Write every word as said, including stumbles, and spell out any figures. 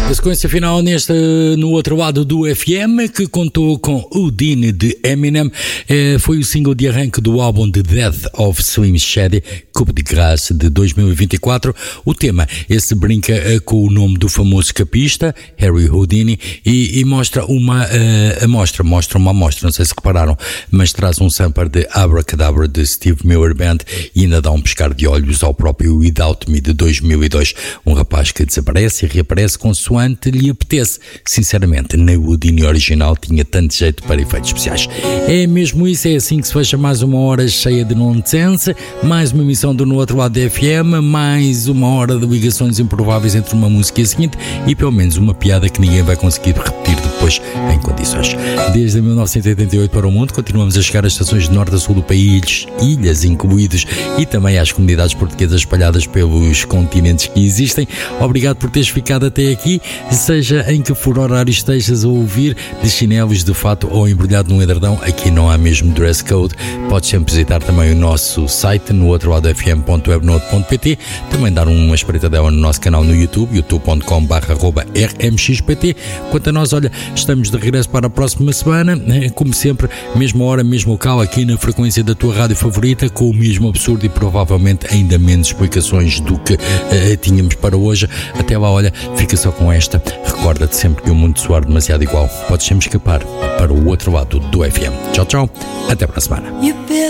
A sequência final neste, no outro lado do F M, que contou com Houdini de Eminem, eh, foi o single de arranque do álbum The Death of Slim Shady, Coup de Grâce de dois mil e vinte e quatro. O tema, esse brinca eh, com o nome do famoso capista, Harry Houdini, e, e mostra uma uh, amostra, mostra uma amostra, não sei se repararam, mas traz um sampler de Abracadabra de Steve Miller Band e ainda dá um piscar de olhos ao próprio Without Me de dois mil e dois, um rapaz que desaparece e reaparece consoante lhe apetece. Sinceramente, nem o Houdini original tinha tanto jeito para efeitos especiais. É mesmo isso, é assim que se fecha mais uma hora cheia de nonsense, mais uma emissão do No Outro Lado da F M, mais uma hora de ligações improváveis entre uma música e a seguinte, e pelo menos uma piada que ninguém vai conseguir repetir depois em condições. Desde mil novecentos e oitenta e oito para o mundo, continuamos a chegar às estações de norte a sul do país, ilhas incluídos, e também às comunidades portuguesas espalhadas pelos continentes que existem. Obrigado por teres ficado até aqui, seja em que for horário estejas a ouvir, de chinelos, de fato ou embrulhado num edredão, aqui não há mesmo dress code. Podes sempre visitar também o nosso site no outro lado f m ponto webnode ponto p t, também dar uma espreitadela no nosso canal no YouTube, youtube ponto com barra r m x p t. Quanto a nós, olha, estamos de regresso para a próxima semana, como sempre, mesma hora, mesmo local, aqui na frequência da tua rádio favorita, com o mesmo absurdo e provavelmente ainda menos explicações do que uh, tínhamos para hoje. Até lá, olha, fica só com esta. Recorda-te sempre que o mundo soar demasiado igual, podes sempre escapar para o outro lado do F M. Tchau, tchau, até para a semana.